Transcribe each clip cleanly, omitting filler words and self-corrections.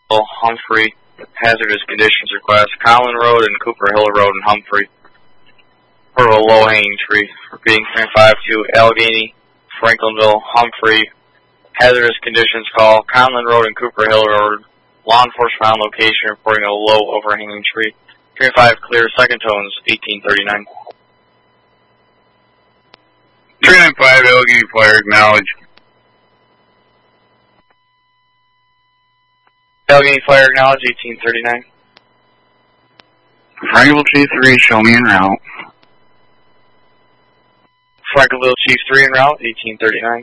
Humphrey, hazardous conditions request. Conlin Road and Cooper Hill Road and Humphrey for a low-hanging tree. Repeating 3.5 to Allegheny, Franklinville, Humphrey, hazardous conditions call. Conlin Road and Cooper Hill Road, law enforcement on location reporting a low overhanging tree. 3.5 clear, second tones, 1839. 395 Allegheny Fire acknowledged. Allegheny Fire acknowledged, 1839. Franklinville Chief 3, show me en route. Franklinville Chief 3 en route, 1839.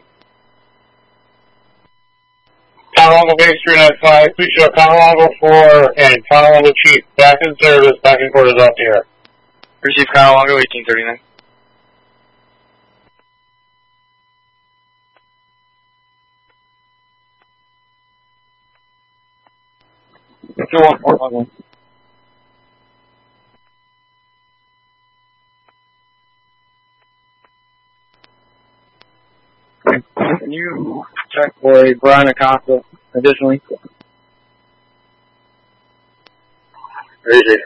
Conalongo Base 395, please show Conalongo 4 and Conalongo Chief back in service, back in quarters off the air. Receive Conalongo, 1839. Two one four one. Can you check for a Brian Acosta additionally? Easy.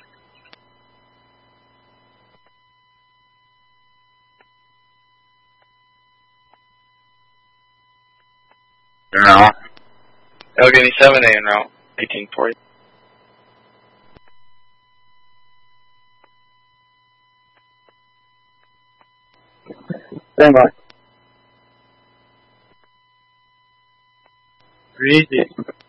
En route. Allegheny 7A en route, 1840. Stand by. Easy.